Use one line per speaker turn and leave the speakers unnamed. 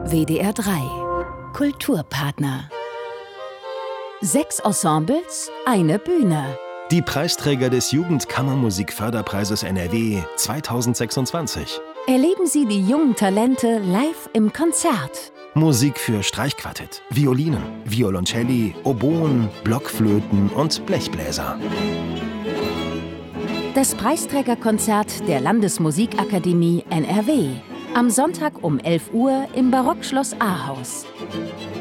WDR 3 Kulturpartner. 6 Ensembles, eine Bühne.
Die Preisträger des Jugendkammermusikförderpreises NRW 2026.
Erleben Sie die jungen Talente live im Konzert.
Musik für Streichquartett, Violinen, Violoncelli, Oboen, Blockflöten und Blechbläser.
Das Preisträgerkonzert der Landesmusikakademie NRW. Am Sonntag um 11 Uhr im Barockschloss Ahaus.